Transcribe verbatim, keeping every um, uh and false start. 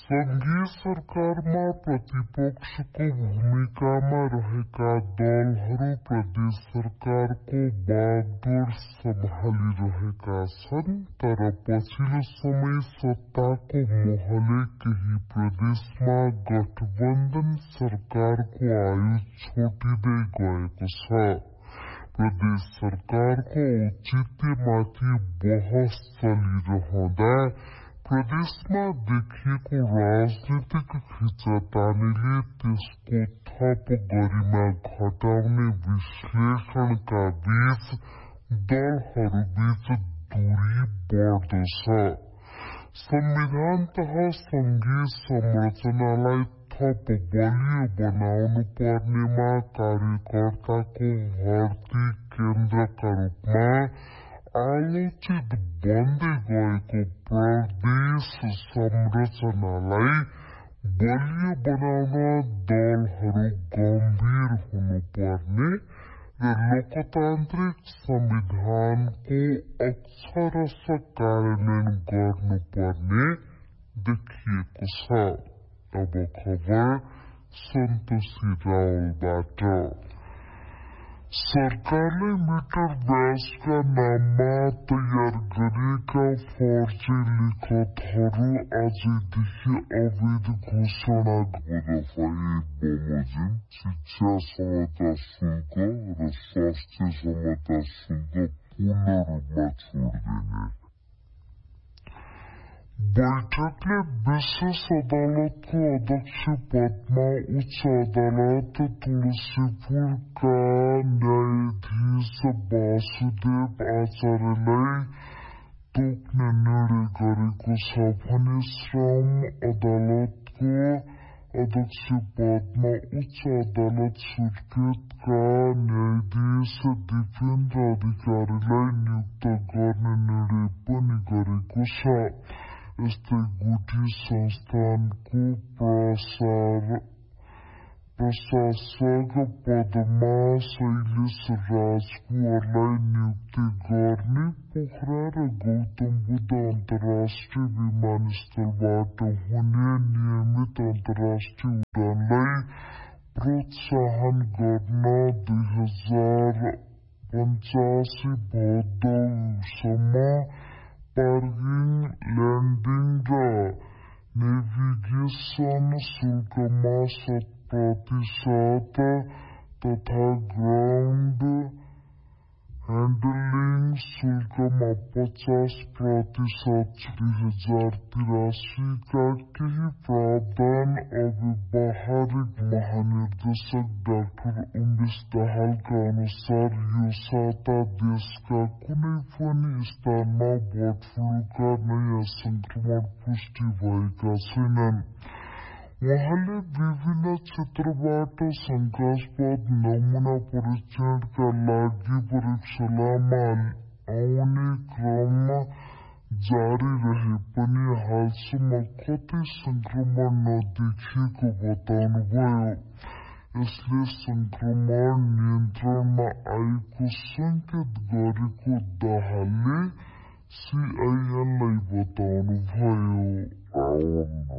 सङ्घीय सरकारमा प्रतिपक्षको भूमिकामा रहेका दलहरू प्रदेश सरकारको बागडोर सम्हालिरहेका छन्। तर पछिल्लो समय सत्ताको मोहले केही प्रदेशमा गठबन्धन सरकारको आयु छोटिँदै गएको छ। प्रदेश सरकारको औचित्यमाथि बहस चलिरहँदा प्रदेशमा देखिएको राजनीतिक खिचातानीले त्यसको थप गरिमा घटाउने विश्लेषणका बीच दलहरूबीच दूरी बढ्दो छ। संविधान तह सङ्घीय संरचनालाई थप बलियो बनाउनु पर्नेमा कार्यकर्ताको भर्ती केन्द्रका रूपमा आलोचित बन्दै गएको प्रदेश संरचनालाई बलियो बनाउन दलहरू गम्भीर हुनुपर्ने र लोकतान्त्रिक संविधानको अक्षरश कार्यान्वयन गर्नुपर्ने देखिएको छ। अब खबर सन्तोषी रावलबाट। सरकारले मिटर ब्याजका नाममा तयार गरिएका फर्जी लिखतहरू आजदेखि अवैध घोषणा भए बमोजिम शिक्षा समता शुल्क र स्वास्थ्य समता शुल्क पूर्ण रूपमा छोडिदिने। बैठकले विशेष अदालतको अध्यक्ष पदमा उच्च अदालत तुलसीपुरका न्यायाधीश वासुदेव आचार्यलाई तोक्ने निर्णय गरेको छ भने श्रम अदालतको अध्यक्ष पदमा उच्च अदालत सुर्खेतका न्यायाधीश दिपेन्द्र अधिकारीलाई नियुक्त गर्ने निर्णय पनि गरेको छ। यस्तै गुठी संस्थानको प्रसार प्रशासक पदमा शैलेश राजकुवरलाई नियुक्ति गर्ने। पोखरा र गौतम बुद्ध अन्तर्राष्ट्रिय विमानस्थलबाट हुने नियमित अन्तर्राष्ट्रिय उडानलाई प्रोत्साहन गर्न दुई हजार पञ्चासी भदौसम्म पार्किङ, ल्यान्डिङ र नेभिगेसन शुल्कमा शत प्रतिशत तथा ग्राउन्ड ह्यान्डलिङ शुल्कमा पचास प्रतिशत दुई हजार तिरासीका केही प्रावधान अव्यवहारिक महानिर्देशक डाक्टर उमेश दाहालका अनुसार यो साता देशका कुनै पनि स्थानमा बर्ड फ्लूका नयाँ संक्रमण पुष्टि भएका छैनन्। उहाँले विभिन्न क्षेत्रबाट शंकास्पद नमूना परीक्षणका लागि प्रयोगशालामा आउने क्रम जारी रहे पनि हालसम्म कतै संक्रमण नदेखिएको बताउनुभयो। यसले संक्रमण नियन्त्रणमा आएको संकेत गरेको दाहालले सीआईएनलाई बताउनुभयो।